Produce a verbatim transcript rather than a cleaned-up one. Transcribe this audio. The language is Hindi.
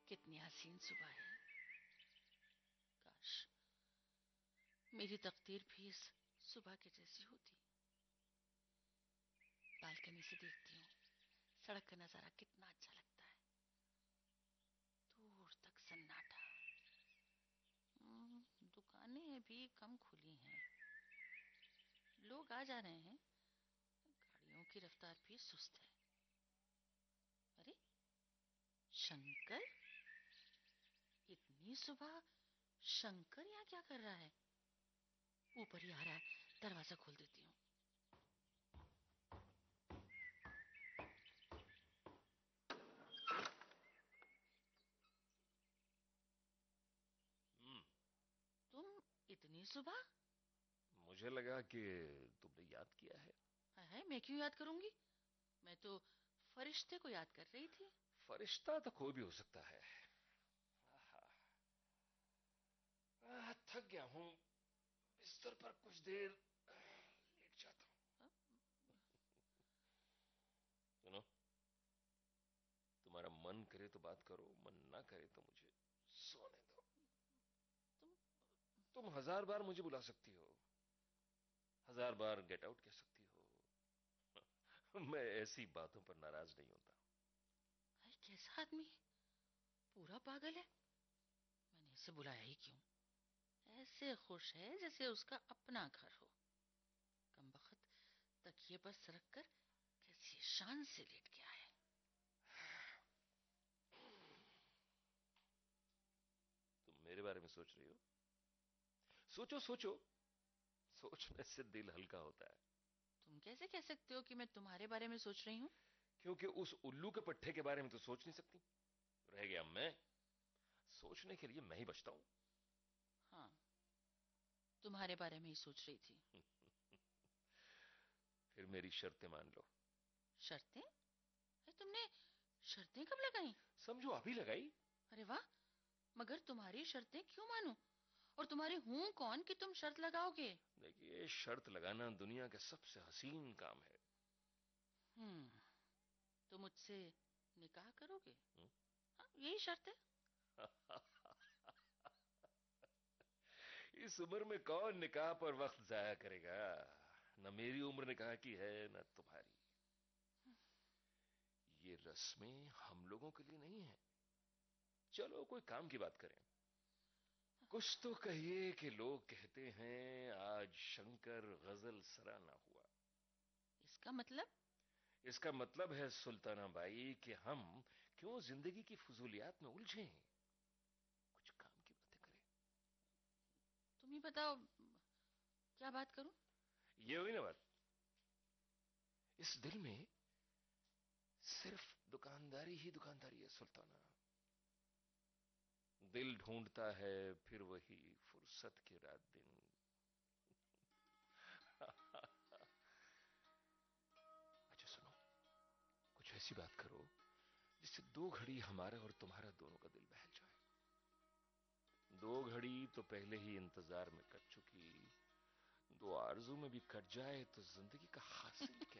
कितनी हसीन सुबह है। काश मेरी तकदीर भी इस सुबह के जैसी होती। बालकनी से देखती हूँ सड़क का नजारा कितना अच्छा लगता है। दूर तक सन्नाटा। हम्म, दुकानें भी कम खुली हैं। लोग आ जा रहे हैं। गाड़ियों की रफ्तार भी सुस्त है। अरे शंकर, इतनी सुबह शंकर यहाँ क्या कर रहा है? ऊपर ही आ रहा है, दरवाजा खोल देती हूँ। हम्म। तुम इतनी सुबह? मुझे लगा कि तुमने याद किया है। हाय हाय, मैं क्यों याद करूंगी? मैं तो फरिश्ते को याद कर रही थी। फरिश्ता तो कोई भी हो सकता है। आहा, आह, थक गया हूं। बिस्तर पर कुछ देर लेट जाता हूं। हाँ? सुनो, तुम्हारा मन करे तो बात करो, मन ना करे तो मुझे सोने दो। तुम तुम हजार बार मुझे बुला सकती हो, हजार बार गेट आउट कह सकती हो। मैं ऐसी बातों पर नाराज नहीं होता। हाय, कैसा आदमी है? पूरा पागल है। मैंने इसे बुलाया ही क्यों? ऐसे खुश है जैसे उसका अपना घर हो। कमबख्त तकिए पर सरक कर कैसी शान से लेट गया है। तुम मेरे बारे में सोच रही हो? सोचो सोचो, सोचने से दिल हल्का होता है। तुम कैसे कह सकते हो कि मैं तुम्हारे बारे में सोच रही हूँ? क्योंकि उस उल्लू के पट्टे के बारे में तो सोच नहीं सकती। रह गया मैं, सोचने के लिए मैं ही बचता हूं। हाँ, तुम्हारे बारे में ही सोच रही थी। फिर मेरी शर्तें मान लो। शर्तें? अरे तुमने शर्तें कब लगाई? समझो अभी लगाई। अरे वाह, मगर तुम्हारी शर्तें क्यों मानूं? और तुम्हारी हूं कौन कि तुम शर्त लगाओगे? देखिए, शर्त लगाना दुनिया का सबसे हसीन काम है। हम्म, तो मुझसे निकाह करोगे? हुँ? हाँ, यही शर्त है। इस उम्र में कौन निकाह पर वक्त जाया करेगा? न मेरी उम्र निकाह की है न तुम्हारी। ये रस्में हम लोगों के लिए नहीं है। चलो कोई काम की बात करें। कुछ तो कहिए कि लोग कहते हैं आज शंकर गजल सराहना हुआ। इसका मतलब? इसका मतलब है सुल्ताना बाई कि हम क्यों जिंदगी की फजूलियात में उलझे, कुछ काम की बातें करें। तुम ही बताओ, क्या बात करूं? ये हुई ना बात। इस दिल में सिर्फ दुकानदारी ही दुकानदारी है सुल्ताना। दिल ढूंढता है फिर वही फुर्सत के रात दिन। अच्छा सुनो, कुछ ऐसी बात करो जिससे दो घड़ी हमारा और तुम्हारा दोनों का दिल बहल जाए। दो घड़ी तो पहले ही इंतजार में कट चुकी, दो आरजू में भी कट जाए तो जिंदगी का हासिल क्या?